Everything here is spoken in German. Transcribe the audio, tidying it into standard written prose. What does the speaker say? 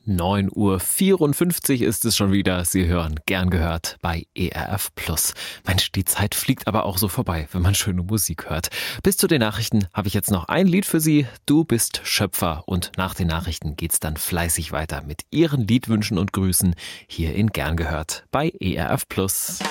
9:54 Uhr ist es schon wieder. Sie hören Gern gehört bei ERF Plus. Mensch, die Zeit fliegt aber auch so vorbei, wenn man schöne Musik hört. Bis zu den Nachrichten habe ich jetzt noch ein Lied für Sie. Du bist Schöpfer. Und nach den Nachrichten geht's dann fleißig weiter mit Ihren Liedwünschen und Grüßen hier in Gern gehört bei ERF Plus.